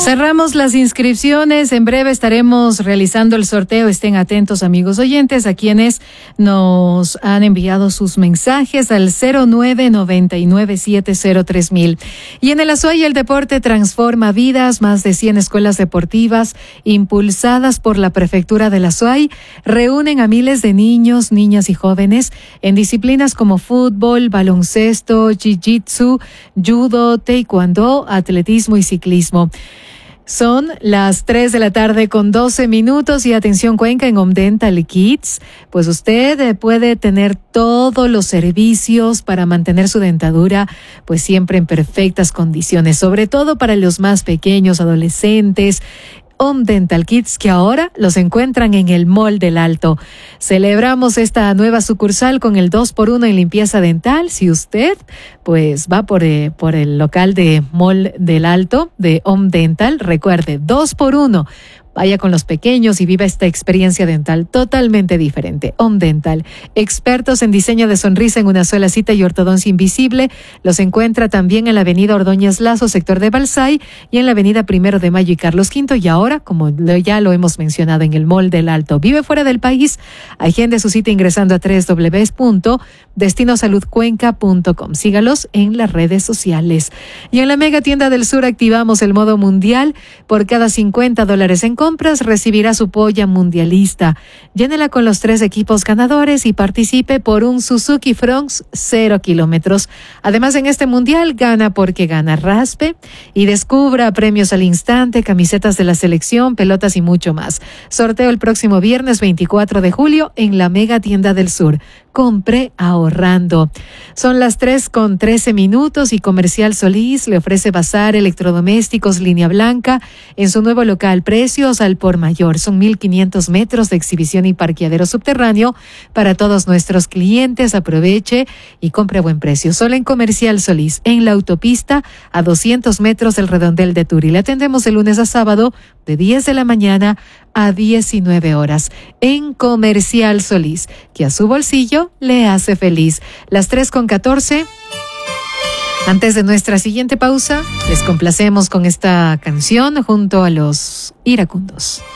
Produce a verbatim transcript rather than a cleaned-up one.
Cerramos las inscripciones. En breve estaremos realizando el sorteo. Estén atentos, amigos oyentes, a quienes nos han enviado sus mensajes al cero nueve nueve nueve siete cero tres mil. Y en el Azuay, el deporte transforma vidas. Más de cien escuelas deportivas impulsadas por la Prefectura del Azuay reúnen a miles de niños, niñas y jóvenes en disciplinas como fútbol, baloncesto, jiu-jitsu, judo, taekwondo, atletismo y ciclismo. Son las tres de la tarde con doce minutos y atención Cuenca, en Omdental Kids, pues usted puede tener todos los servicios para mantener su dentadura pues siempre en perfectas condiciones, sobre todo para los más pequeños, adolescentes. Omdental Kids, que ahora los encuentran en el Mall del Alto. Celebramos esta nueva sucursal con el dos por uno en limpieza dental. Si usted pues va por, eh, por el local de Mall del Alto de Omdental, recuerde, dos por uno. Vaya con los pequeños y viva esta experiencia dental totalmente diferente. Omdental, expertos en diseño de sonrisa en una sola cita y ortodoncia invisible. Los encuentra también en la avenida Ordóñez Lazo, sector de Balsay, y en la avenida Primero de Mayo y Carlos Quinto. Y ahora, como ya lo hemos mencionado, en el Mall del Alto. Vive fuera del país, agende su cita ingresando a doble u doble u doble u punto destino salud cuenca punto com. Sígalos en las redes sociales. Y en la Mega Tienda del Sur activamos el modo mundial. Por cada cincuenta dólares en compras recibirá su polla mundialista. Llénela con los tres equipos ganadores y participe por un Suzuki Fronx cero kilómetros. Además, en este mundial gana porque gana. Raspe y descubra premios al instante, camisetas de la selección, pelotas y mucho más. Sorteo el próximo viernes veinticuatro de julio en la Mega Tienda del Sur. Compre ahorrando. Son las tres con trece minutos y Comercial Solís le ofrece bazar electrodomésticos línea blanca en su nuevo local. Precios al por mayor. Son mil quinientos metros de exhibición y parqueadero subterráneo para todos nuestros clientes. Aproveche y compre a buen precio. Solo en Comercial Solís, en la autopista a doscientos metros del redondel de Turi. Le atendemos de lunes a sábado de diez de la mañana a diecinueve horas en Comercial Solís, que a su bolsillo le hace feliz. Las tres con catorce. Antes de nuestra siguiente pausa, les complacemos con esta canción junto a los iracundos.